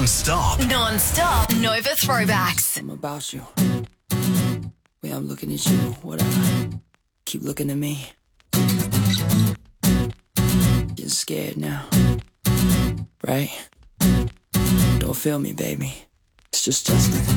Non-stop. Non-stop Nova throwbacks. I'm about you. Way I'm looking at you, whatever. Keep looking at me. You're scared now, right? Don't feel me, baby. It's just Justin.